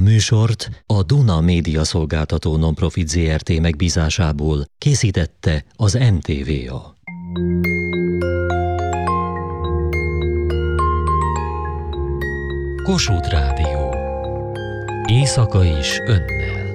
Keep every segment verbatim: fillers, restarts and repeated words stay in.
műsort a Duna Média Szolgáltató Nonprofit zé er té megbízásából készítette az en té vé á. Kossuth Rádió. Éjszaka is önnel.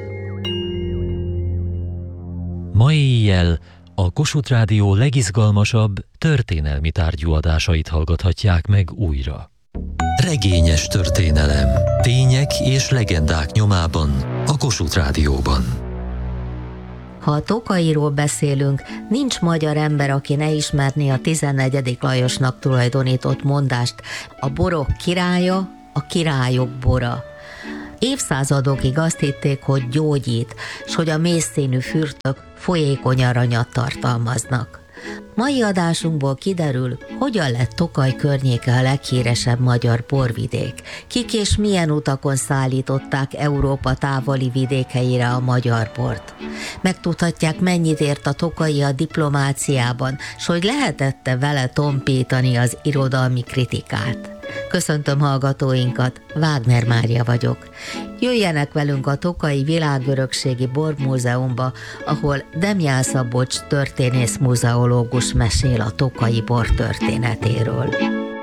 Ma éjjel a Kossuth Rádió legizgalmasabb történelmi tárgyú adásait hallgathatják meg újra. Regényes történelem, tények és legendák nyomában a Kossuth Rádióban. Ha a Tokairól beszélünk, nincs magyar ember, aki ne ismerné a tizennegyedik Lajosnak tulajdonított mondást: a borok királya, a királyok bora. Évszázadokig azt hitték, hogy gyógyít, s hogy a mészszínű fürtök folyékony aranyat tartalmaznak. Mai adásunkból kiderül, hogyan lett Tokaj környéke a leghíresebb magyar borvidék, kik és milyen utakon szállították Európa távoli vidékeire a magyar bort. Megtudhatják, mennyit ért a tokai a diplomáciában, s hogy lehetette vele tompítani az irodalmi kritikát. Köszöntöm hallgatóinkat, Wagner Mária vagyok. Jöjjenek velünk a Tokai Világörökségi Bormúzeumba, ahol Demján Szabolcs történész muzeológus mesél a tokai bor történetéről.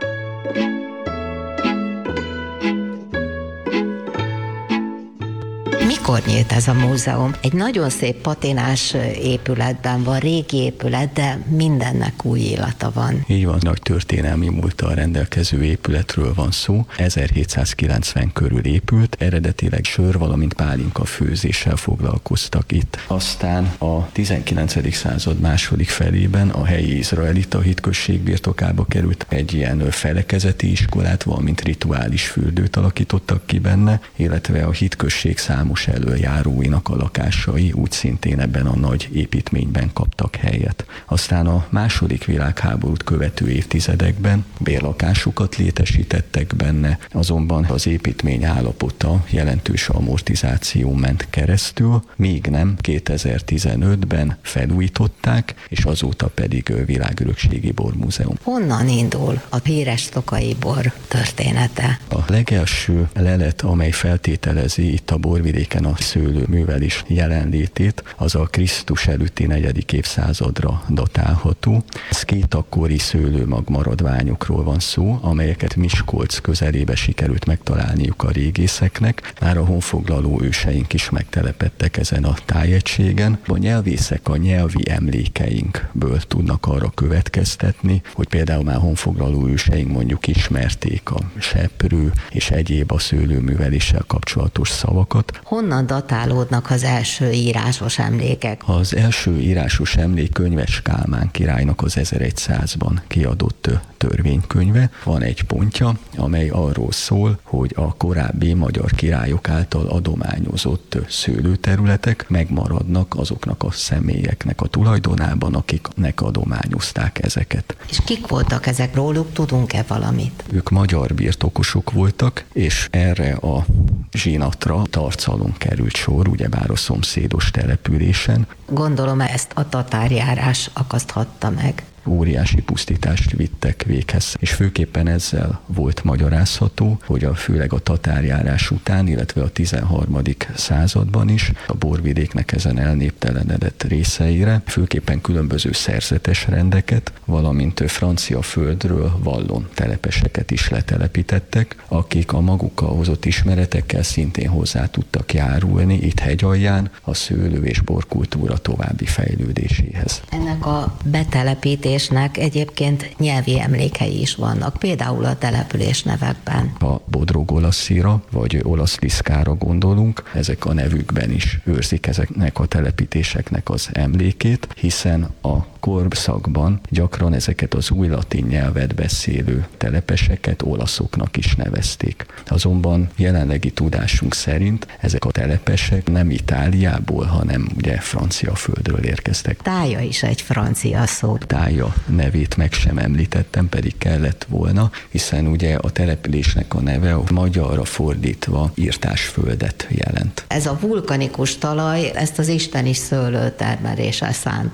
Mikor nyílt ez a múzeum? Egy nagyon szép patinás épületben van, régi épület, de mindennek új illata van. Így van, nagy történelmi múlttal rendelkező épületről van szó. ezerhétszázkilencven körül épült, eredetileg sör, valamint pálinka főzéssel foglalkoztak itt. Aztán a tizenkilencedik század második felében a helyi izraelita hitközség birtokába került, egy ilyen felekezeti iskolát, valamint rituális fürdőt alakítottak ki benne, illetve a hitközség számos elöljáróinak a lakásai úgy szintén ebben a nagy építményben kaptak helyet. Aztán a második világháborút követő évtizedekben bérlakásokat létesítettek benne, azonban az építmény állapota jelentős amortizáció ment keresztül, míg nem kétezer-tizenötben felújították, és azóta pedig Világörökségi Bormúzeum. Honnan indul a híres tokai bor története? A legelső lelet, amely feltételezi itt a borvidéken a szőlőművelés jelenlétét, az a Krisztus előtti negyedik évszázadra datálható. Ez két akkori szőlőmag maradványokról van szó, amelyeket Miskolc közelébe sikerült megtalálniuk a régészeknek. Már a honfoglaló őseink is megtelepedtek ezen a tájegységen. A nyelvészek a nyelvi emlékeinkből tudnak arra következtetni, hogy például már honfoglaló őseink mondjuk ismerték a seprő és egyéb a szőlőműveléssel kapcsolatos szavakat. Honnan datálódnak az első írásos emlékek? Az első írásos emlék Könyves Kálmán királynak az ezerszázban kiadott törvénykönyve. Van egy pontja, amely arról szól, hogy a korábbi magyar királyok által adományozott szőlőterületek megmaradnak azoknak a személyeknek a tulajdonában, akiknek adományozták ezeket. És kik voltak ezek, róluk tudunk-e valamit? Ők magyar birtokosok voltak, és erre a zsinatra Tarcalon került sor, ugyebár a szomszédos településen. Gondolom, ezt a tatárjárás akaszthatta meg. Óriási pusztítást vittek véghez, és főképpen ezzel volt magyarázható, hogy a főleg a tatárjárás után, illetve a tizenharmadik században is a borvidéknek ezen elnéptelenedett részeire főképpen különböző szerzetes rendeket, valamint francia földről vallon telepeseket is letelepítettek, akik a magukkal hozott ismeretekkel szintén hozzá tudtak járulni itt hegyalján a szőlő- és borkultúra további fejlődéséhez. Ennek a betelepítés egyébként nyelvi emlékei is vannak, például a település nevekben. Ha Bodrog Olaszira vagy Olasz Liszkára gondolunk, ezek a nevükben is őrzik ezeknek a telepítéseknek az emlékét, hiszen a korszakban gyakran ezeket az új latin nyelvet beszélő telepeseket olaszoknak is nevezték. Azonban jelenlegi tudásunk szerint ezek a telepesek nem Itáliából, hanem ugye francia földről érkeztek. Tája is egy francia szó. Tája nevét meg sem említettem, pedig kellett volna, hiszen ugye a településnek a neve a magyarra fordítva írtásföldet jelent. Ez a vulkanikus talaj ezt az isteni szőlőtermeléssel szánta.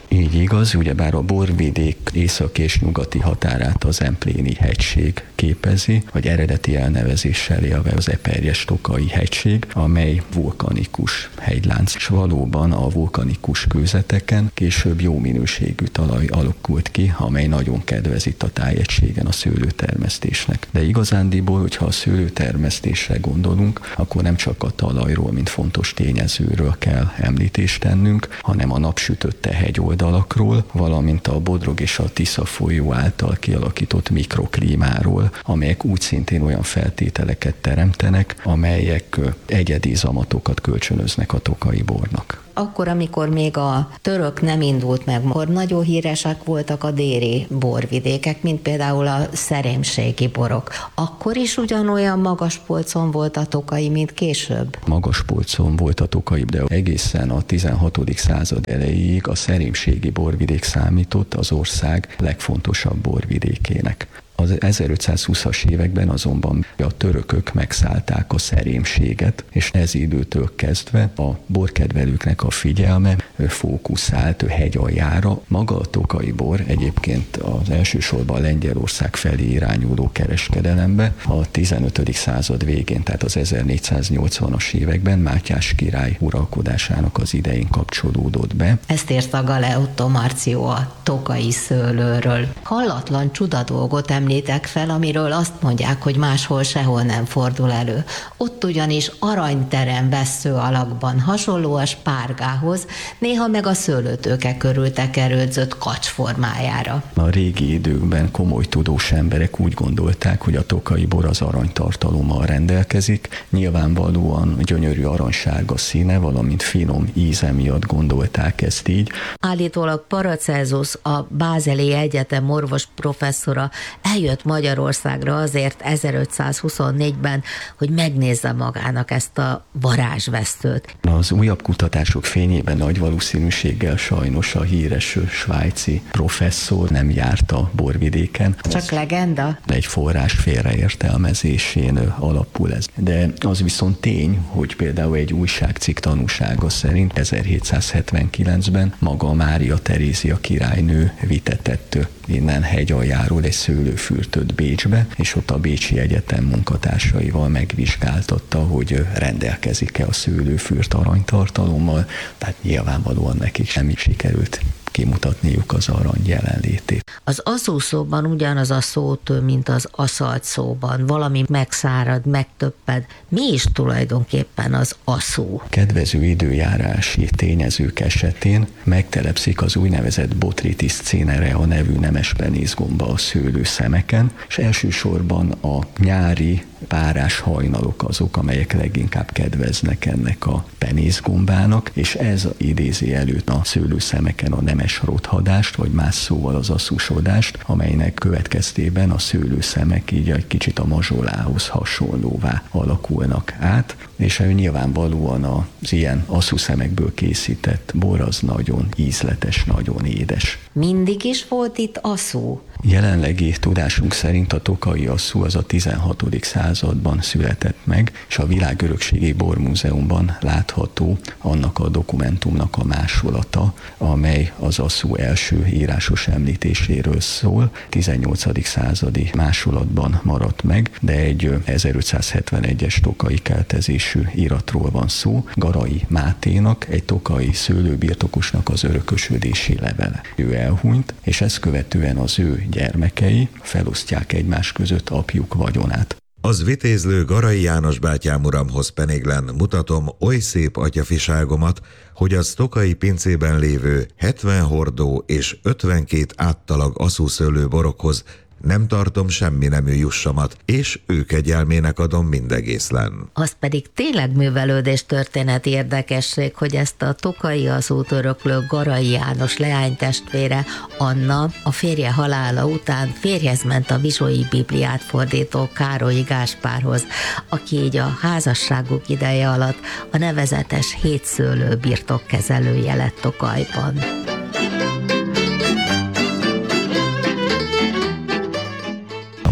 Így igaz, ugyebár a borvidék északi és nyugati határát az Empléni hegység képezi, vagy eredeti elnevezéssel élve az Eperjes-Tokai hegység, amely vulkanikus hegylánc, és valóban a vulkanikus kőzeteken később jó minőségű talaj alakult ki, amely nagyon kedvez itt a tájegységen a szőlőtermesztésnek. De igazándiból, hogyha a szőlőtermesztésre gondolunk, akkor nem csak a talajról, mint fontos tényezőről kell említést tennünk, hanem a napsütötte hegyoldalakról, valamint a Bodrog és a Tisza folyó által kialakított mikroklímáról, amelyek úgy szintén olyan feltételeket teremtenek, amelyek egyedi zamatokat kölcsönöznek a tokai bornak. Akkor, amikor még a török nem indult meg, akkor nagyon híresek voltak a déli borvidékek, mint például a szerémségi borok. Akkor is ugyanolyan magas polcon volt a Tokai, mint később? Magas polcon volt a Tokai, de egészen a tizenhatodik század elejéig a szerémségi borvidék számított az ország legfontosabb borvidékének. Az ezerötszázhúszas években azonban a törökök megszállták a szerémséget, és ez időtől kezdve a borkedvelőknek a figyelme fókuszált hegyaljára. Maga a tokai bor egyébként az elsősorban Lengyelország felé irányuló kereskedelembe a tizenötödik század végén, tehát az ezernégyszáznyolcvanas években Mátyás király uralkodásának az idején kapcsolódott be. Ezt írta Galeotto Marcio a tokai szőlőről. Hallatlan csuda dolgot említek fel, amiről azt mondják, hogy máshol sehol nem fordul elő. Ott ugyanis aranyterem vessző alakban, hasonló a spárgához, néha meg a szőlőtőke körül tekerődzött kacs formájára. A régi időkben komoly tudós emberek úgy gondolták, hogy a tokai bor az aranytartalommal rendelkezik. Nyilvánvalóan gyönyörű aranysárga színe, valamint finom íze miatt gondolták ezt így. Állítólag Paracelsus, a Bázeli Egyetem orvos professzora eljött Magyarországra azért ezerötszázhuszonnégyben, hogy megnézze magának ezt a varázsvesztőt. Az újabb kutatások fényében nagy valószínűséggel sajnos a híres svájci professzor nem járt a borvidéken. Csak legenda? Egy forrás félreértelmezésén alapul ez. De az viszont tény, hogy például egy újságcikk tanúsága szerint ezerhétszázhetvenkilencben maga Mária Terézia királynő vitetett innen hegyaljáról egy szőlőfürtöt Bécsbe, és ott a Bécsi Egyetem munkatársaival megvizsgáltatta, hogy rendelkezik-e a szőlőfürt aranytartalommal, tehát nyilvánvalóan nekik sem sikerült kimutatniuk az arany jelenlétét. Az aszú szóban ugyanaz a szótő, mint az aszalt szóban. Valami megszárad, megtöpped. Mi is tulajdonképpen az aszú? Kedvező időjárási tényezők esetén megtelepszik az úgynevezett Botrytis cinerea nevű nemes penészgomba a szőlőszemeken, és elsősorban a nyári párás hajnalok azok, amelyek leginkább kedveznek ennek a penészgombának, és ez idézi előtt a szőlőszemeken a nemes rothadást, vagy más szóval az asszusodást, amelynek következtében a szőlőszemek így egy kicsit a mazsolához hasonlóvá alakulnak át, és nyilvánvalóan az ilyen asszuszemekből készített bor az nagyon ízletes, nagyon édes. Mindig is volt itt aszú? Jelenlegi tudásunk szerint a tokai asszú az a tizenhatodik században született meg, és a Világörökségi Bormúzeumban látható annak a dokumentumnak a másolata, amely az asszú első írásos említéséről szól. tizennyolcadik századi másolatban maradt meg, de egy ezerötszázhetvenegyes tokai keltezésű íratról van szó, Garai Máténak, egy tokai szőlőbirtokosnak az örökösödési levele. Ő elhunyt, és ezt követően az ő gyermekei felosztják egymás között apjuk vagyonát. Az vitézlő Garai János bátyám uramhoz penéglen mutatom oly szép atyafiságomat, hogy az tokai pincében lévő hetven hordó és ötvenkét áttalag aszúszőlő borokhoz nem tartom semmi nemű jussamat, és ő kegyelmének adom mindegészlen. Az pedig tényleg művelődés történeti érdekesség, hogy ezt a tokai aszút öröklő Garai János leánytestvére, Anna, a férje halála után férjhez ment a Vizsói Bibliát fordító Károlyi Gáspárhoz, aki így a házasságuk ideje alatt a nevezetes hétszőlő birtokkezelője lett Tokajban. A magyar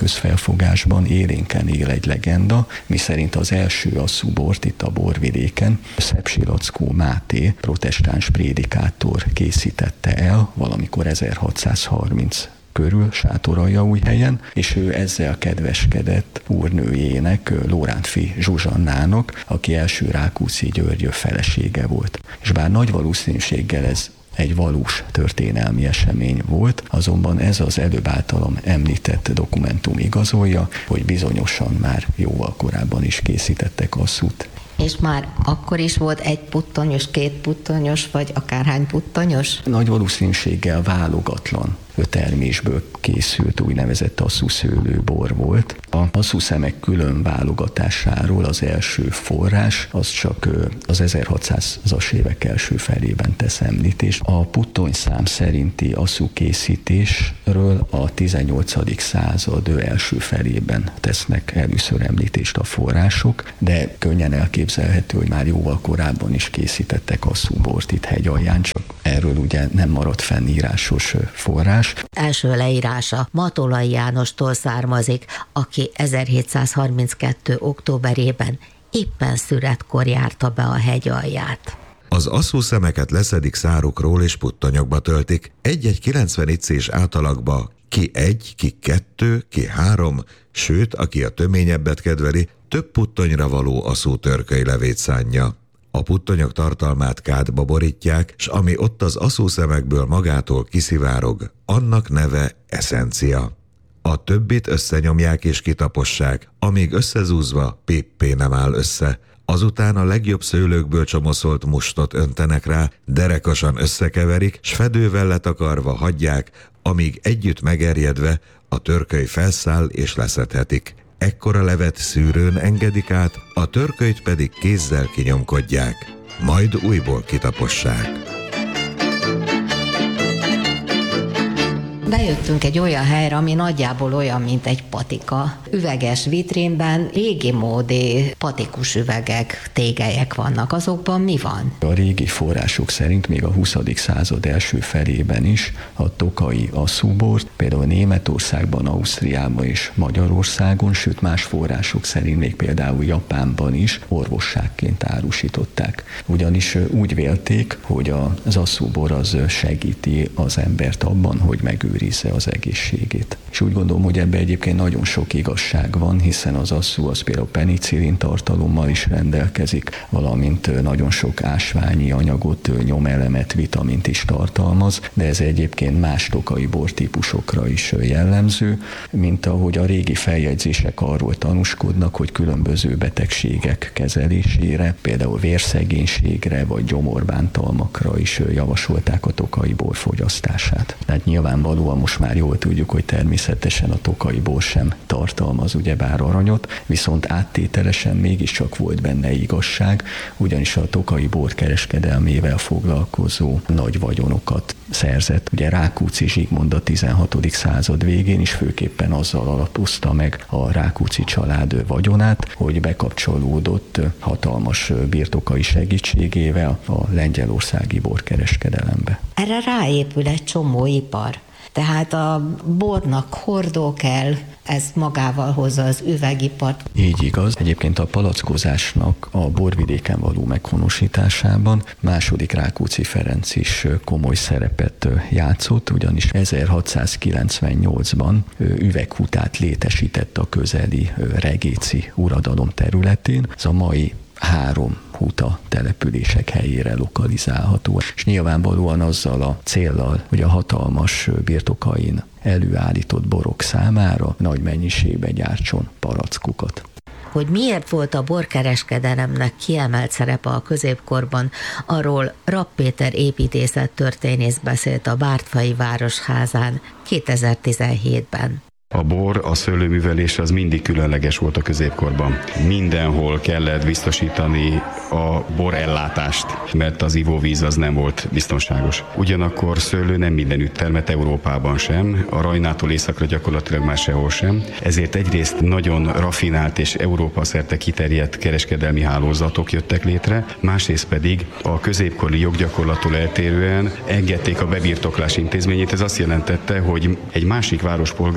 közfelfogásban élénken él egy legenda, miszerint az első asszúbort itt a borvidéken Szepsilackó Máté protestáns prédikátor készítette el valamikor ezerhatszázharminc körül Sátoraljaújhelyen, és ő ezzel kedveskedett úrnőjének, Lórántfi Zsuzsannának, aki első Rákóczi György felesége volt. És bár nagy valószínűséggel ez egy valós történelmi esemény volt, azonban ez az előbb általam említett dokumentum igazolja, hogy bizonyosan már jóval korábban is készítettek asszút. És már akkor is volt egy puttonyos, két puttonyos, vagy akárhány puttonyos? Nagy valószínűséggel válogatlan termésből készült úgynevezett asszúszőlőbor volt. A asszúszemek külön válogatásáról az első forrás, az csak az ezerhatszázas évek első felében tesz említést. A puttonyszám szerinti asszúkészítésről a tizennyolcadik század első felében tesznek először említést a források, de könnyen elképzelhető, hogy már jóval korábban is készítettek asszúbort itt Hegyalján, csak erről ugye nem maradt fenn írásos forrás. Első leírása Matolai Jánostól származik, aki ezerhétszázharminckettő októberében éppen szüretkor járta be a Hegyalját. Az asszúszemeket leszedik szárukról és puttonyokba töltik. Egy-egy kilencven icés átalagba ki egy, ki kettő, ki három, sőt, aki a töményebbet kedveli, több puttonyra való asszútörköly levét szánja. A puttonyok tartalmát kádba borítják, s ami ott az asszúszemekből magától kiszivárog, annak neve eszencia. A többit összenyomják és kitapossák, amíg összezúzva pippé nem áll össze. Azután a legjobb szőlőkből csomoszolt mustot öntenek rá, derekasan összekeverik, s fedővel letakarva hagyják, amíg együtt megerjedve a törköly felszáll és leszedhetik. Ekkora levet szűrőn engedik át, a törkölyt pedig kézzel kinyomkodják, majd újból kitapossák. Bejöttünk egy olyan helyre, ami nagyjából olyan, mint egy patika. Üveges vitrínben régi módi patikus üvegek, tégelyek vannak. Azokban mi van? A régi források szerint még a huszadik század első felében is a tokai asszúbort, például Németországban, Ausztriában és Magyarországon, sőt más források szerint még például Japánban is orvosságként árusították. Ugyanis úgy vélték, hogy az asszúbor az segíti az embert abban, hogy megőrizze az egészségét. És úgy gondolom, hogy ebben egyébként nagyon sok igazság van, hiszen az asszú az például penicillin tartalommal is rendelkezik, valamint nagyon sok ásványi anyagot, nyomelemet, vitamint is tartalmaz, de ez egyébként más tokai bortípusokra is jellemző, mint ahogy a régi feljegyzések arról tanúskodnak, hogy különböző betegségek kezelésére, például vérszegénységre vagy gyomorbántalmakra is javasolták a tokai bor fogyasztását. Tehát nyilvánvalóan most már jól tudjuk, hogy természetesen a tokai bor sem tartalmaz ugyebár aranyot, viszont áttételesen mégiscsak volt benne igazság, ugyanis a tokai bor kereskedelmével foglalkozó nagy vagyonokat szerzett. Ugye Rákóczi Zsigmond a tizenhatodik század végén is főképpen azzal alapozta meg a Rákóczi család vagyonát, hogy bekapcsolódott hatalmas birtokai segítségével a lengyelországi borkereskedelembe. Erre ráépül egy csomó ipar. Tehát a bornak hordó kell, ez magával hozza az üvegipart. Így igaz. Egyébként a palackozásnak a borvidéken való meghonosításában második Rákóczi Ferenc is komoly szerepet játszott, ugyanis ezerhatszázkilencvennyolcban üveghutát létesített a közeli regéci uradalom területén. Ez a mai három huta települések helyére lokalizálható. És nyilvánvalóan azzal a céllal, hogy a hatalmas birtokain előállított borok számára nagy mennyiségben gyártson palackokat. Hogy miért volt a borkereskedelemnek kiemelt szerepe a középkorban, arról Rapp Péter építészettörténész beszélt a Bártfai Városházán kétezer-tizenhétben. A bor, a szőlőművelés az mindig különleges volt a középkorban. Mindenhol kellett biztosítani a borellátást, mert az ivóvíz az nem volt biztonságos. Ugyanakkor szőlő nem mindenütt termett, Európában sem, a Rajnától északra gyakorlatilag már sehol sem. Ezért egyrészt nagyon raffinált és Európa szerte kiterjedt kereskedelmi hálózatok jöttek létre, másrészt pedig a középkori joggyakorlattól eltérően engedték a bebirtoklás intézményét. Ez azt jelentette, hogy egy másik város polgárának is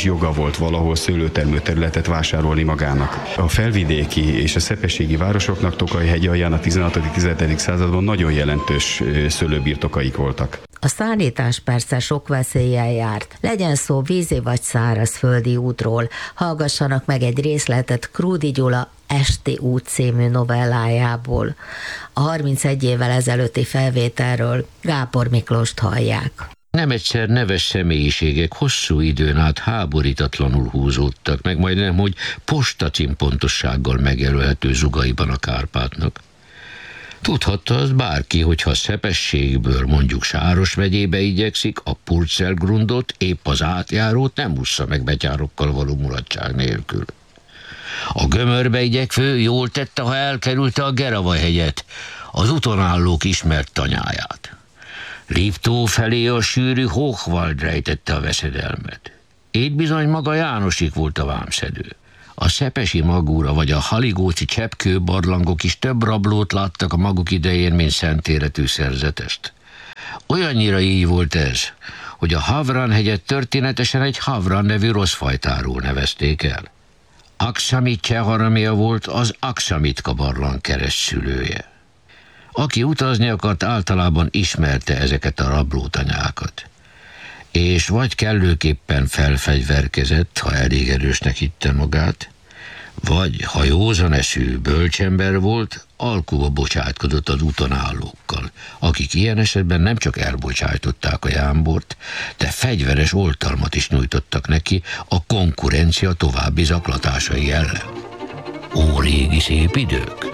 is joga volt valahol szőlőtermő területet vásárolni magának. A felvidéki és a szepességi városoknak Tokaj hegy alján a tizenhatodik-tizenhetedik században nagyon jelentős szőlőbirtokaik voltak. A szállítás persze sok veszéllyel járt. Legyen szó vízi vagy szárazföldi útról. Hallgassanak meg egy részletet Krúdy Gyula Esti út című novellájából. A harmincegy évvel ezelőtti felvételről Gábor Miklóst hallják. Nem egyszer neves személyiségek hosszú időn át háborítatlanul húzódtak meg, majdnem, hogy postacím pontossággal megjelölhető zugaiban a Kárpátnak. Tudhatta az bárki, hogyha Szepességből mondjuk Sáros megyébe igyekszik, a Purcell-grundot, épp az átjárót nem ússza meg betyárokkal való mulatság nélkül. A gömörbe igyekvő jól tette, ha elkerülte a Gerava-hegyet, az utonállók ismert tanyáját. Liptó felé a sűrű Hochwald rejtette a veszedelmet. Itt bizony maga Jánosik volt a vámszedő. A szepesi magúra vagy a haligóci cseppkő barlangok is több rablót láttak a maguk idején, mint szentéretű szerzetest. Olyannyira így volt ez, hogy a Havran-hegyet történetesen egy Havran nevű rossz fajtáról nevezték el. Aksamit Cseharamia volt az Aksamitka barlang keresztszülője. Aki utazni akart, általában ismerte ezeket a rablótanyákat. És vagy kellőképpen felfegyverkezett, ha elég erősnek hitte magát, vagy, ha józan eszű bölcsember volt, alkuba bocsátkozott az utonállókkal, akik ilyen esetben nem csak elbocsájtották a jámbort, de fegyveres oltalmat is nyújtottak neki a konkurencia további zaklatásai ellen. Ó, régi szép idők!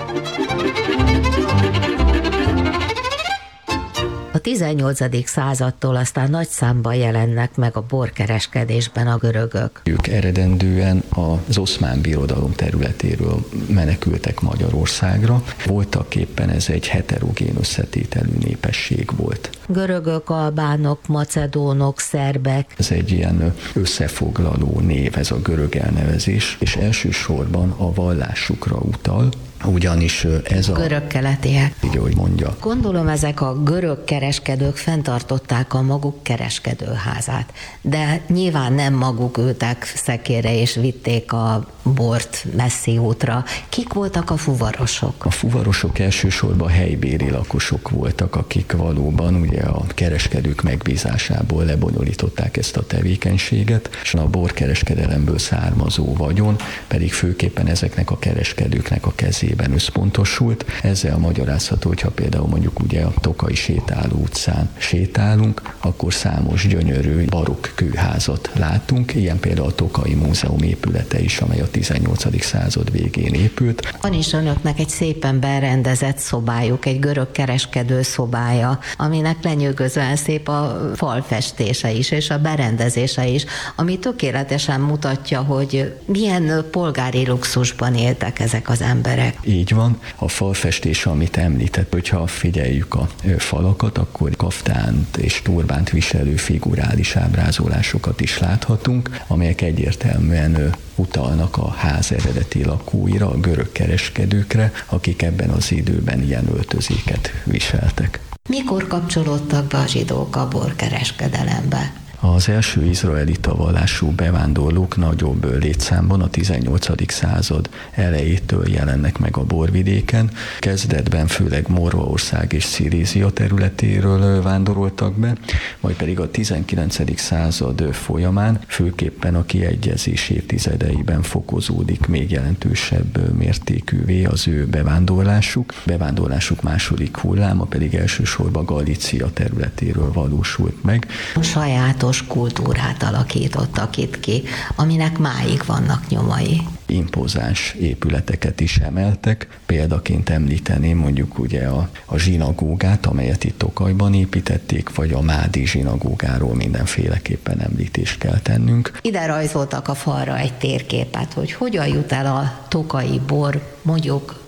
A tizennyolcadik századtól aztán nagy számban jelennek meg a borkereskedésben a görögök. Ők eredendően az Oszmán Birodalom területéről menekültek Magyarországra. Voltak éppen ez egy heterogén összetételű népesség volt. Görögök, albánok, macedónok, szerbek. Ez egy ilyen összefoglaló név, ez a görög elnevezés, és elsősorban a vallásukra utal, ugyanis ez a... Görög-keletiek. Így, ahogy mondja. Gondolom, ezek a görög kereskedők fenntartották a maguk kereskedőházát, de nyilván nem maguk ültek szekérre és vitték a bort messzi útra. Kik voltak a fuvarosok? A fuvarosok elsősorban helybéli lakosok voltak, akik valóban ugye a kereskedők megbízásából lebonyolították ezt a tevékenységet, és a borkereskedelemből származó vagyon pedig főképpen ezeknek a kereskedőknek a kezében összpontosult. Ezzel magyarázható, hogyha például mondjuk ugye a Tokaji sétáló utcán sétálunk, akkor számos gyönyörű barokk kőházat látunk, ilyen például a Tokaji Múzeum épülete is, amely a tizennyolcadik század végén épült. Van is önöknek egy szépen berendezett szobájuk, egy görög kereskedő szobája, aminek lenyűgözően szép a falfestése is, és a berendezése is, ami tökéletesen mutatja, hogy milyen polgári luxusban éltek ezek az emberek. Így van. A falfestés, amit említett, hogyha figyeljük a falakat, akkor kaftánt és turbánt viselő figurális ábrázolásokat is láthatunk, amelyek egyértelműen utalnak a ház eredeti lakóira, a görög kereskedőkre, akik ebben az időben ilyen öltözéket viseltek. Mikor kapcsolódtak be a zsidók a borkereskedelembe? Az első izraelita vallású bevándorlók nagyobb létszámban a tizennyolcadik század elejétől jelennek meg a borvidéken. Kezdetben főleg Morvaország és Szilézia területéről vándoroltak be, majd pedig a tizenkilencedik század folyamán főképpen a kiegyezés évtizedeiben fokozódik még jelentősebb mértékűvé az ő bevándorlásuk. Bevándorlásuk második hulláma pedig elsősorban Galícia területéről valósult meg. Sajátos kultúrát alakítottak itt ki, aminek máig vannak nyomai. Impozáns épületeket is emeltek. Példaként említeném mondjuk ugye a, a zsinagógát, amelyet itt Tokajban építették, vagy a mádi zsinagógáról mindenféleképpen említést kell tennünk. Ide rajzoltak a falra egy térképet, hogy hogyan jut el a tokaji bor mondjuk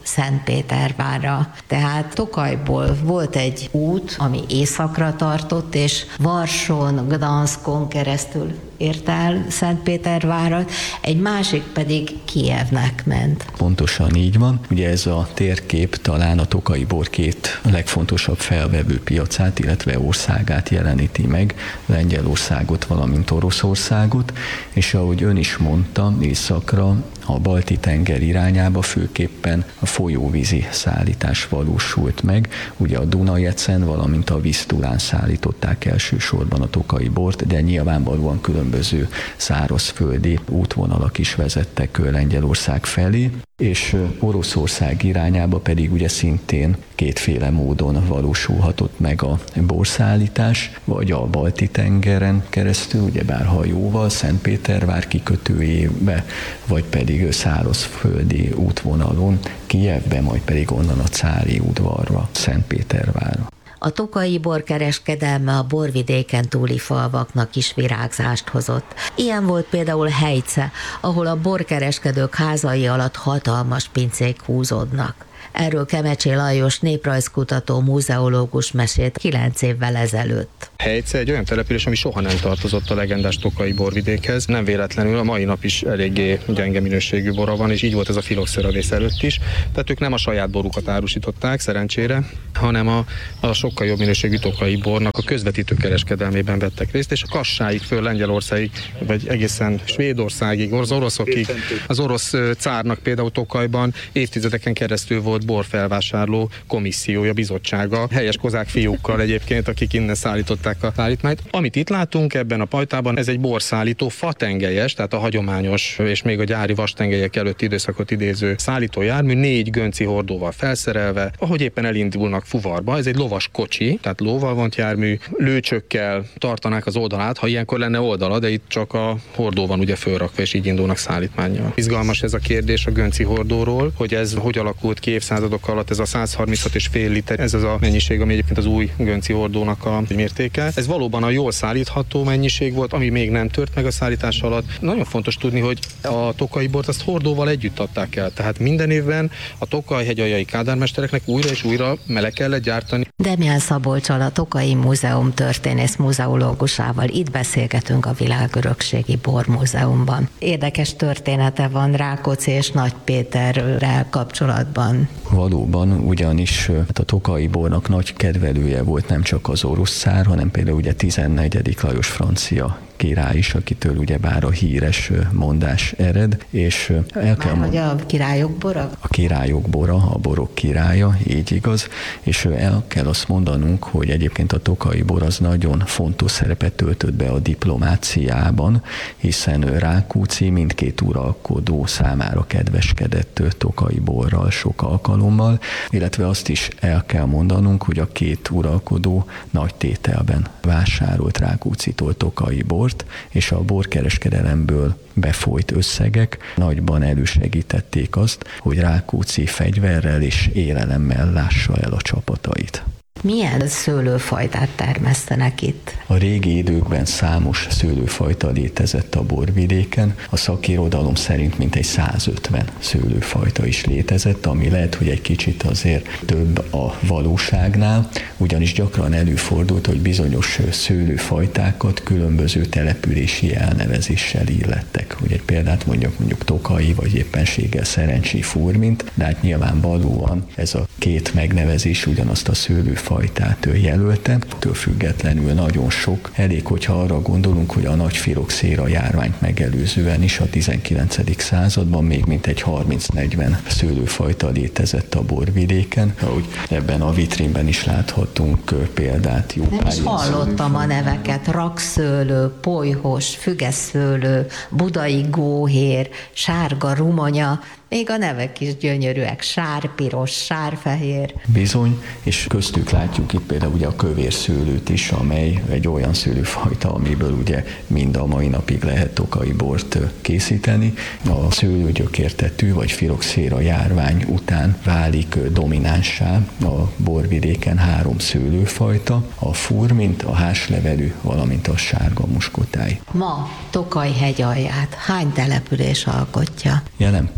Szentpétervárra. Tehát Tokajból volt egy út, ami északra tartott, és Varson, Gdanskon keresztül ért el Szentpétervárat, egy másik pedig Kijevnek ment. Pontosan így van. Ugye ez a térkép talán a tokaji bor két legfontosabb felvevő piacát, illetve országát jeleníti meg, Lengyelországot, valamint Oroszországot, és ahogy ön is mondta, északra a Balti-tenger irányába főképpen a folyóvízi szállítás valósult meg. Ugye a Dunajecen, valamint a Visztulán szállították elsősorban a tokaji bort, de nyilvánvalóan különböző szárazföldi útvonalak is vezettek Lengyelország felé, és Oroszország irányába pedig ugye szintén kétféle módon valósulhatott meg a borszállítás, vagy a Balti-tengeren keresztül, ugyebár hajóval, Szentpétervár kikötőjébe, vagy pedig szárazföldi útvonalon, Kijevbe, majd pedig onnan a cári udvarra, Szentpétervárra. A tokaji borkereskedelme a borvidéken túli falvaknak is virágzást hozott. Ilyen volt például Helyce, ahol a borkereskedők házai alatt hatalmas pincék húzódnak. Erről Kemecsé Lajos néprajzkutató múzeológus mesélt kilenc évvel ezelőtt. Helyce egy olyan település, ami soha nem tartozott a legendás tokaji borvidékhez. Nem véletlenül a mai nap is eléggé gyenge minőségű bora van, és így volt ez a filoxeravész előtt is. Tehát ők nem a saját borukat árusították, szerencsére, hanem a, a sokkal jobb minőségű tokaji bornak a közvetítő kereskedelmében vettek részt, és a Kassáig föl Lengyelországig, vagy egészen Svédországig, az oroszokig, az orosz cárnak például Tokajban évtizedeken keresztül volt borfelvásárló komissziója, bizottsága, helyes kozák fiúkkal egyébként, akik innen szállították a szállítmányt. Amit itt látunk ebben a pajtában, ez egy borszállító fatengelyes, tehát a hagyományos és még a gyári vastengelyek előtti időszakot idéző szállítójármű, négy gönci hordóval felszerelve, ahogy éppen elindulnak fuvarba. Ez egy lovas kocsi, tehát lóval vont jármű, lőcsökkel tartanák az oldalát, ha ilyenkor lenne oldala, de itt csak a hordó van ugye fölrakva, és így indulnak szállítmánnyal. Izgalmas ez a kérdés a gönci hordóról, hogy ez hogy alakult ki évszázadok alatt, ez a száz harminchat és fél liter, ez az a mennyiség, ami egyébként az új gönci hordónak a mértéke. Ez valóban a jól szállítható mennyiség volt, ami még nem tört meg a szállítás alatt. Nagyon fontos tudni, hogy a tokaji bort azt hordóval együtt adták el. Tehát minden évben a Tokaj-hegyaljai kádármestereknek újra és újra meleg kellett gyártani. Demján Szabolccsal, a Tokaji Múzeum történész múzeológusával itt beszélgetünk a Világörökségi Bormúzeumban. Érdekes története van Rákóczi és Nagypéterrel kapcsolatban. Valóban, ugyanis a tokaji bornak nagy kedvelője volt nem csak az orosz cár, hanem például ugye tizennegyedik Lajos francia király is, akitől ugyebár a híres mondás ered, és el kell mondani, a királyok bora? A királyok bora, a borok királya, így igaz, és el kell azt mondanunk, hogy egyébként a tokaji bor az nagyon fontos szerepet töltött be a diplomáciában, hiszen Rákóczi mindkét uralkodó számára kedveskedett tokaji borral sok alkalommal, illetve azt is el kell mondanunk, hogy a két uralkodó nagy tételben vásárolt Rákóczitól tokaji bort, és a borkereskedelemből befolyt összegek nagyban elősegítették azt, hogy Rákóczi fegyverrel és élelemmel lássa el a csapatait. Milyen szőlőfajtát termesztenek itt? A régi időkben számos szőlőfajta létezett a borvidéken. A szakirodalom szerint mintegy százötven szőlőfajta is létezett, ami lehet, hogy egy kicsit azért több a valóságnál, ugyanis gyakran előfordult, hogy bizonyos szőlőfajtákat különböző települési elnevezéssel illettek. Hogy egy példát mondjak, mondjuk Tokaji, vagy éppenséggel Szerencsi Furmint, de hát nyilvánvalóan ez a két megnevezés ugyanazt a szőlőfajtát fajtát jelölte, től függetlenül nagyon sok. Elég, hogyha arra gondolunk, hogy a nagy filoxéra járványt megelőzően is a tizenkilencedik században még mintegy harminc-negyven szőlőfajta létezett a borvidéken, ahogy ebben a vitrínben is láthatunk példát. Jó Nem is hallottam a neveket: rakszőlő, polyhos, fügeszőlő, budai góhér, sárga rumonya, még a nevek is gyönyörűek, sárpiros, sárfehér. Bizony, és köztük látjuk itt például ugye a kövérszőlőt is, amely egy olyan szőlőfajta, amiből ugye mind a mai napig lehet tokaji bort készíteni. A szőlőgyökértetű vagy filoxéra járvány után válik dominánssá a borvidéken három szőlőfajta, a furmint, a háslevelű, valamint a sárga muskotáj. Ma Tokaj hegyalját hány település alkotja? Jelen pillanatban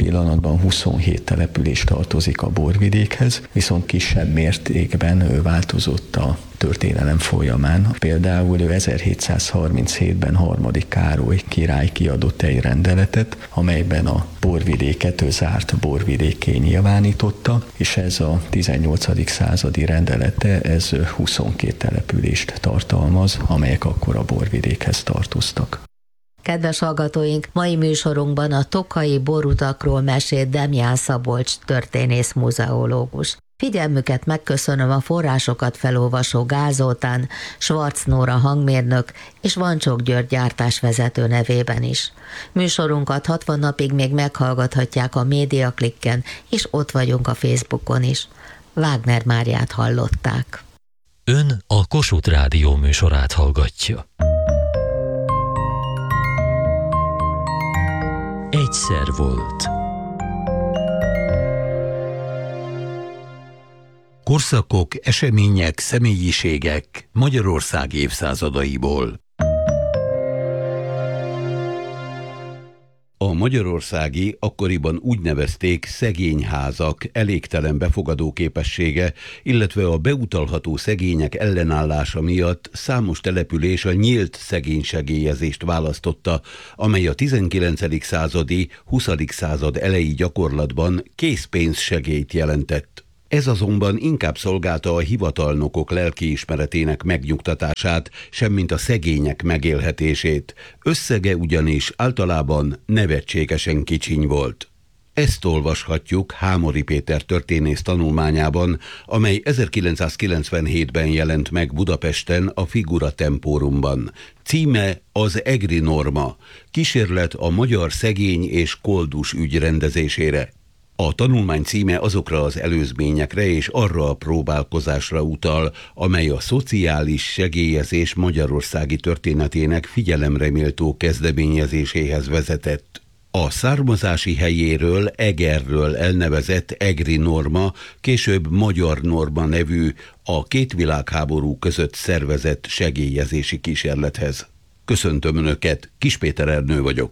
időszakban huszonhét település tartozik a borvidékhez, viszont kisebb mértékben változott a történelem folyamán. Például ezerhétszázharminchétben harmadik Károly király kiadott egy rendeletet, amelyben a borvidéket zárt borvidékké nyilvánította, és ez a tizennyolcadik századi rendelete, ez huszonkét települést tartalmaz, amelyek akkor a borvidékhez tartoztak. Kedves hallgatóink, mai műsorunkban a tokaji borutakról mesélt Demján Szabolcs történész muzeológus. Figyelmüket megköszönöm a forrásokat felolvasó Gál Zoltán, Schwarz Nóra hangmérnök és Vancsok György gyártásvezető nevében is. Műsorunkat hatvan napig még meghallgathatják a Médiaklikken, és ott vagyunk a Facebookon is. Wagner Máriát hallották. Ön a Kossuth Rádió műsorát hallgatja. Egyszer volt. Korszakok, események, személyiségek Magyarország évszázadaiból. A magyarországi akkoriban úgy nevezték szegényházak elégtelen befogadó képessége, illetve a beutalható szegények ellenállása miatt számos település a nyílt szegénysegélyezést választotta, amely a tizenkilencedik századi, huszadik század elejé gyakorlatban készpénzsegélyt jelentett. Ez azonban inkább szolgálta a hivatalnokok lelkiismeretének megnyugtatását, semmint a szegények megélhetését. Összege ugyanis általában nevetségesen kicsiny volt. Ezt olvashatjuk Hámori Péter történész tanulmányában, amely ezerkilencszázkilencvenhétben jelent meg Budapesten a Figura Tempórumban. Címe az Egri Norma, kísérlet a magyar szegény és koldus ügy rendezésére. A tanulmány címe azokra az előzményekre és arra a próbálkozásra utal, amely a szociális segélyezés magyarországi történetének figyelemreméltó kezdeményezéséhez vezetett. A származási helyéről, Egerről elnevezett Egri Norma, később Magyar Norma nevű, a két világháború között szervezett segélyezési kísérlethez. Köszöntöm Önöket, Kis Péter Ernő vagyok.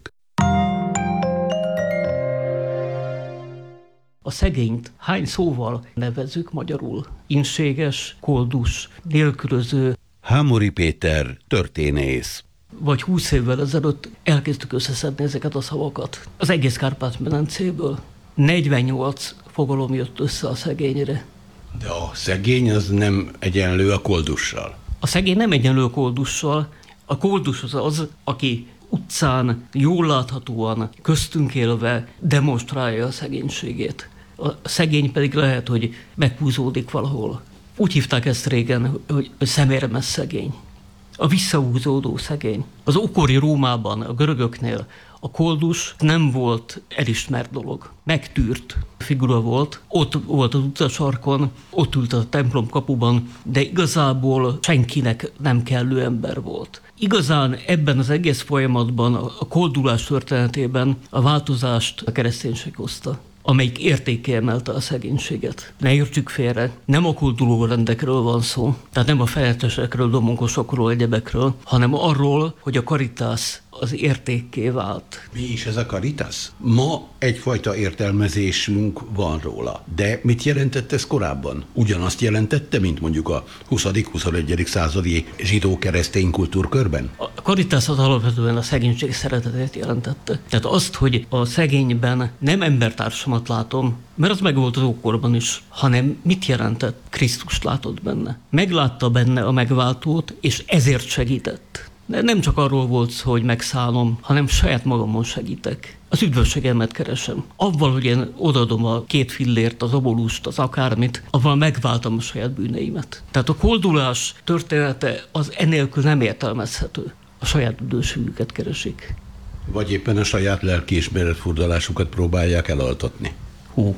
A szegényt hány szóval nevezzük magyarul? Inséges, koldus, nélkülöző. Hámori Péter történész. Vagy húsz évvel ezelőtt elkezdtük összeszedni ezeket a szavakat. Az egész Kárpát-medencéből negyvennyolc fogalom jött össze a szegényre. De a szegény az nem egyenlő a koldussal. A szegény nem egyenlő a koldussal. A koldus az az, aki utcán jól láthatóan, köztünk élve demonstrálja a szegénységét. A szegény pedig lehet, hogy meghúzódik valahol. Úgy hívták ezt régen, hogy szemérmes szegény. A visszahúzódó szegény. Az ókori Rómában, a görögöknél a koldus nem volt elismert dolog. Megtűrt figura volt, ott volt az utcasarkon, ott ült a templom kapuban, de igazából senkinek nem kellő ember volt. Igazán ebben az egész folyamatban, a koldulás történetében a változást a kereszténység hozta, amelyik értékké emelte a szegénységet. Ne értsük félre, nem a kolduló rendekről van szó, tehát nem a fejetesekről, domonkosokról, egyebekről, hanem arról, hogy a karitás az értékké vált. Mi is ez a karitás? Ma egyfajta értelmezésünk van róla. De mit jelentett ez korábban? Ugyanazt jelentette, mint mondjuk a huszadik-huszonegyedik századi zsidó-keresztény kultúrkörben? A karitás az alapvetően a szegénység szeretetét jelentette. Tehát azt, hogy a szegényben nem embertársamat látom, mert az meg volt az ókorban is, hanem mit jelentett? Krisztust látott benne. Meglátta benne a megváltót, és ezért segített. De nem csak arról volt szó, hogy megszállom, hanem saját magamon segítek. Az üdvösségemet keresem. Avval, hogy én odaadom a két fillért, az obolust, az akármit, avval megváltam a saját bűneimet. Tehát a koldulás története az enélkül nem értelmezhető. A saját üdvösségüket keresik. Vagy éppen a saját lelkiismeret furdalásukat próbálják elaltatni. Hú.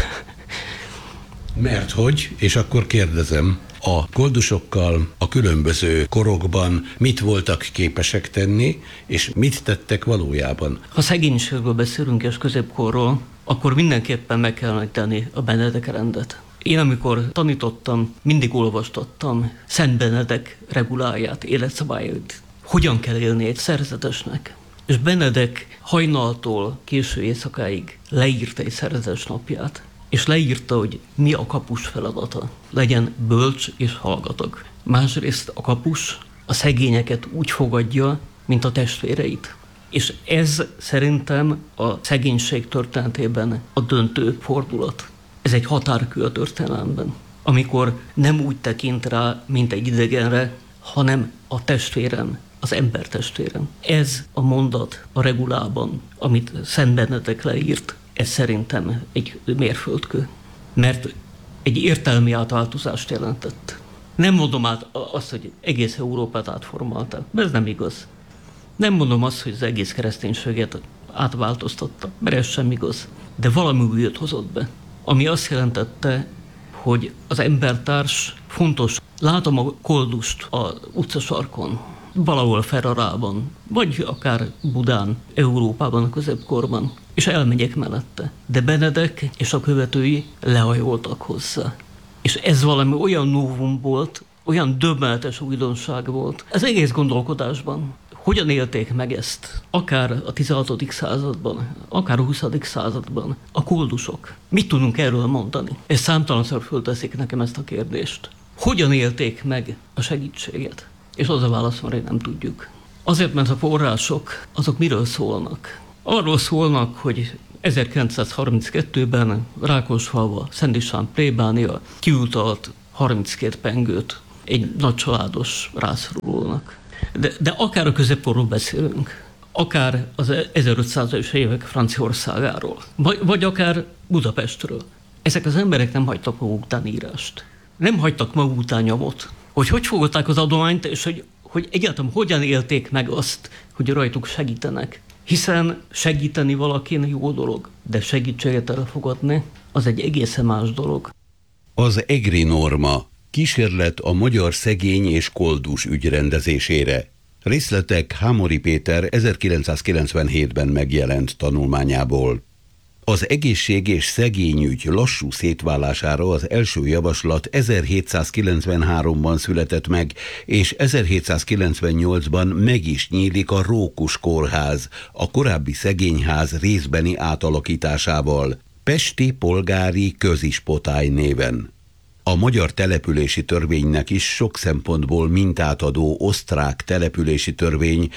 Mert hogy, és akkor kérdezem, a koldusokkal a különböző korokban mit voltak képesek tenni, és mit tettek valójában? Ha szegénységről beszélünk és középkorról, akkor mindenképpen meg kell tenni a Benedek rendet. Én amikor tanítottam, mindig olvastattam Szent Benedek reguláját, életszabályait. Hogyan kell élni egy szerzetesnek? és Benedek hajnaltól késő éjszakáig leírta egy szerzetes napját, és leírta, hogy mi a kapus feladata. Legyen bölcs és hallgatag. Másrészt a kapus a szegényeket úgy fogadja, mint a testvéreit. És ez szerintem a szegénység történetében a döntő fordulat. Ez egy határkő a történelemben, amikor nem úgy tekint rá, mint egy idegenre, hanem a testvérem, az ember testvérem. Ez a mondat a regulában, amit Szent Benedek leírt, ez szerintem egy mérföldkő, mert egy értelmi átváltozást jelentett. Nem mondom át azt, hogy egész Európát átformálta, mert ez nem igaz. Nem mondom azt, hogy az egész kereszténységet átváltoztatta, mert ez sem igaz. De valami újat hozott be, ami azt jelentette, hogy az embertárs fontos. Látom a koldust az utcasarkon, valahol Ferrarában, vagy akár Budán, Európában, a középkorban, és elmegyek mellette. De Benedek és a követői lehajoltak hozzá. És ez valami olyan novum volt, olyan döbbenetes újdonság volt. Az egész gondolkodásban. Hogyan élték meg ezt? Akár a tizenhatodik században, akár a huszadik században. A koldusok. Mit tudunk erről mondani? És számtalanszor fölteszik nekem ezt a kérdést. Hogyan élték meg a segítséget? És az a válasz, hogy nem tudjuk. Azért, mert a források, azok miről szólnak? Arról szólnak, hogy ezerkilencszázharminckettőben Rákosfalva Szent István plébánia kiutalt harminckét pengőt egy nagycsaládos rászorulónak. De, de akár a középkorról beszélünk, akár az ezerötszázas évek Franciaországáról, vagy, vagy akár Budapestről. Ezek az emberek nem hagytak maguk után írást. Nem hagytak maguk után nyomot. Hogy hogy fogadták az adományt, és hogy, hogy egyáltalán hogyan élték meg azt, hogy rajtuk segítenek. Hiszen segíteni valakin jó dolog, de segítséget elfogadni, az egy egészen más dolog. Az egri norma kísérlet a magyar szegény és koldus ügy rendezésére. Részletek Hámori Péter ezerkilencszázkilencvenhétben megjelent tanulmányából. Az egészség és szegényügy lassú szétválására az első javaslat ezerhétszázkilencvenháromban született meg, és ezerhétszázkilencvennyolcban meg is nyílik a Rókus kórház, a korábbi szegényház részbeni átalakításával, Pesti Polgári Közispotály néven. A magyar települési törvénynek is sok szempontból mintát adó osztrák települési törvény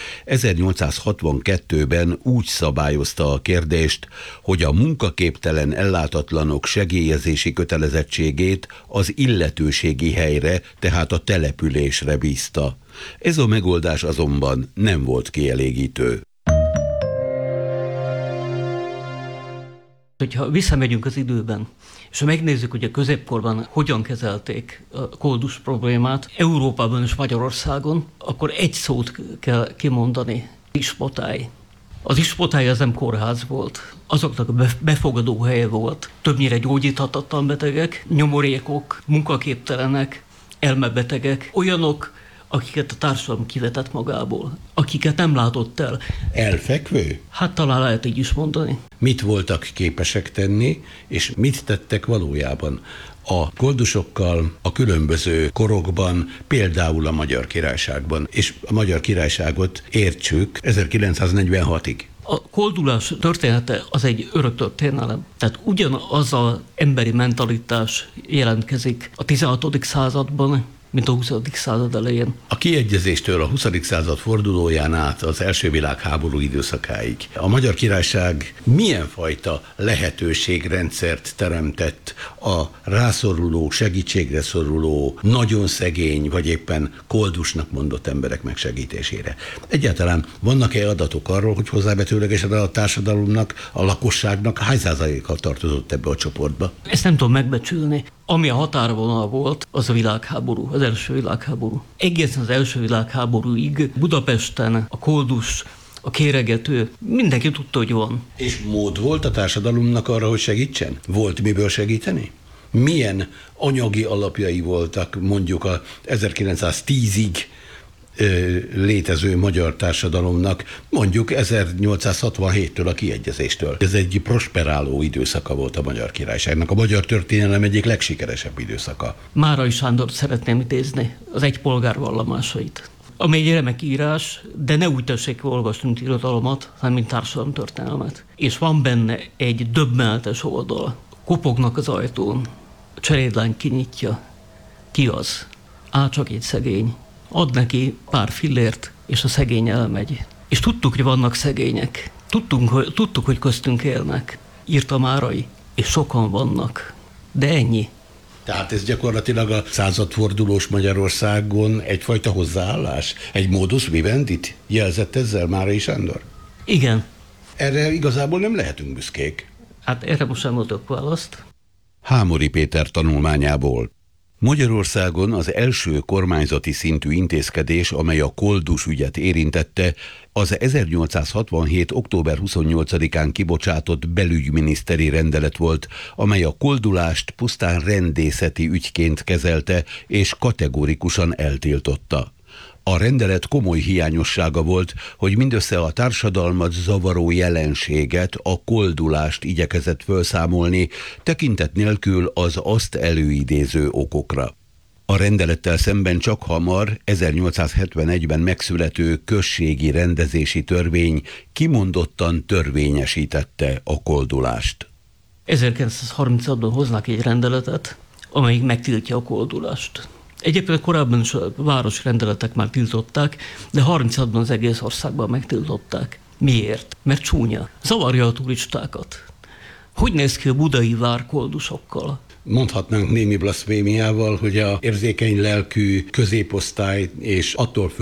ezernyolcszázhatvankettőben úgy szabályozta a kérdést, hogy a munkaképtelen ellátatlanok segélyezési kötelezettségét az illetőségi helyre, tehát a településre bízta. Ez a megoldás azonban nem volt kielégítő. Hogyha visszamegyünk az időben, és ha megnézzük, hogy a középkorban hogyan kezelték a koldus problémát, Európában és Magyarországon, akkor egy szót kell kimondani, ispotály. Az ispotály az nem kórház volt, azoknak a befogadó helye volt. Többnyire gyógyíthatatlan betegek, nyomorékok, munkaképtelenek, elmebetegek, olyanok, akiket a társadalom kivetett magából, akiket nem látott el. Elfekvő? Hát talán lehet így is mondani. Mit voltak képesek tenni, és mit tettek valójában a koldusokkal a különböző korokban, például a Magyar Királyságban, és a Magyar Királyságot értsük ezerkilencszáznegyvenhatig. A koldulás története az egy örök történelem. Tehát ugyanaz az emberi mentalitás jelentkezik a tizenhatodik században, mint a huszadik század elején. A kiegyezéstől a huszadik század fordulóján át az első világháború időszakáig a Magyar Királyság milyen fajta lehetőségrendszert teremtett a rászoruló, segítségre szoruló, nagyon szegény, vagy éppen koldusnak mondott emberek megsegítésére? Egyáltalán vannak-e adatok arról, hogy hozzávetőlegesen a társadalomnak, a lakosságnak hány százalékkal tartozott ebbe a csoportba? Ezt nem tudom megbecsülni. Ami a határvonal volt, az a világháború, az első világháború. Egészen az első világháborúig Budapesten a koldus, a kéregető, mindenki tudta, hogy van. És mód volt a társadalomnak arra, hogy segítsen? Volt miből segíteni? Milyen anyagi alapjai voltak mondjuk a ezerkilencszáztízig létező magyar társadalomnak, mondjuk ezernyolcszázhatvanhéttől a kiegyezéstől. Ez egy prosperáló időszaka volt a Magyar Királyságnak, a magyar történelem egyik legsikeresebb időszaka. Márai Sándort szeretném idézni, az egy polgár vallomásait. Ami egy remek írás, de ne úgy tessék olvasni, mint irodalmat, hanem mint társadalomtörténelmet. És van benne egy döbbenetes oldal. Kopognak az ajtón, a cselédlány kinyitja. Ki az? Á, csak egy szegény. Ad neki pár fillért, és a szegény elmegy. És tudtuk, hogy vannak szegények. Tudtunk, hogy, tudtuk, hogy köztünk élnek. Írta Márai, és sokan vannak. De ennyi. Tehát ez gyakorlatilag a századfordulós Magyarországon egyfajta hozzáállás? Egy modus vivendit jelzett ezzel Márai Sándor? Igen. Erre igazából nem lehetünk büszkék. Hát erre most sem adok választ. Hámori Péter tanulmányából. Magyarországon az első kormányzati szintű intézkedés, amely a koldus ügyet érintette, az ezernyolcszázhatvanhét. október huszonnyolcadikán kibocsátott belügyminiszteri rendelet volt, amely a koldulást pusztán rendészeti ügyként kezelte és kategórikusan eltiltotta. A rendelet komoly hiányossága volt, hogy mindössze a társadalmat zavaró jelenséget, a koldulást igyekezett felszámolni, tekintet nélkül az azt előidéző okokra. A rendelettel szemben csak hamar ezernyolcszázhetvenegyben megszülető községi rendezési törvény kimondottan törvényesítette a koldulást. ezerkilencszázharminchatban hoznak egy rendeletet, amelyik megtiltja a koldulást. Egyébként korábban is a városi rendeletek már tiltották, de harminchatban az egész országban megtiltották. Miért? Mert csúnya. Zavarja a turistákat. Hogy néz ki a budai vár koldusokkal? Mondhatnánk némi blaszfémiával, hogy a érzékeny lelkű középosztály és attól